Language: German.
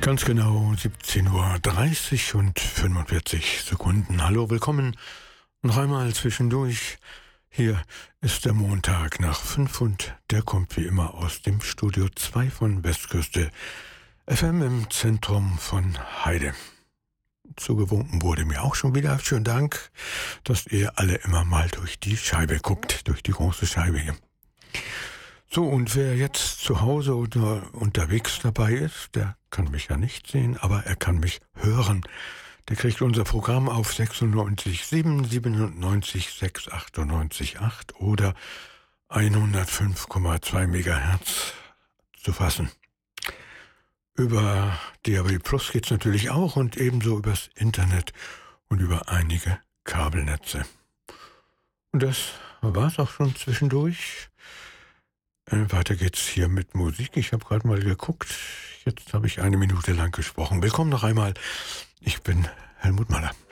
Ganz genau 17:30 und 45 Sekunden. Hallo, willkommen noch einmal zwischendurch. Hier ist der Montag nach 5 und der kommt wie immer aus dem Studio 2 von Westküste FM im Zentrum von Heide. Zugewunken wurde mir auch schon wieder. Schönen Dank, dass ihr alle immer mal durch die Scheibe guckt, durch die große Scheibe hier. So, und wer jetzt zu Hause oder unterwegs dabei ist, der kann mich ja nicht sehen, aber er kann mich hören. Der kriegt unser Programm auf 96,7, 97,6, 98,8 oder 105,2 Megahertz zu fassen. Über DAB Plus geht's natürlich auch und ebenso übers Internet und über einige Kabelnetze. Und das war's auch schon zwischendurch. Weiter geht's hier mit Musik. Ich habe gerade mal geguckt. Jetzt habe ich 1 Minute lang gesprochen. Willkommen noch einmal. Ich bin Helmut Mahler.